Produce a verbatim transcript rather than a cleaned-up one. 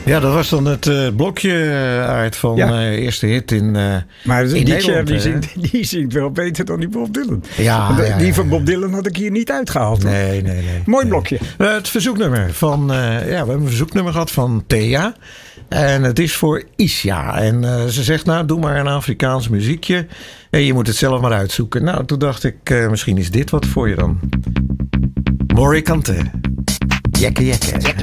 Ja, dat was dan het uh, blokje uh, uit van ja. uh, eerste hit in uh, Maar in die Nederland. Die zingt, die zingt wel beter dan die Bob Dylan. Ja, de, ja, die ja, van ja. Bob Dylan had ik hier niet uitgehaald. Hoor. Nee, nee, nee. Mooi nee. blokje. Uh, het verzoeknummer van... Uh, ja, we hebben een verzoeknummer gehad van Thea. En het is voor Isja. En uh, ze zegt, nou, doe maar een Afrikaans muziekje. En je moet het zelf maar uitzoeken. Nou, toen dacht ik, uh, misschien is dit wat voor je dan. Morikante. Jekke, jekke.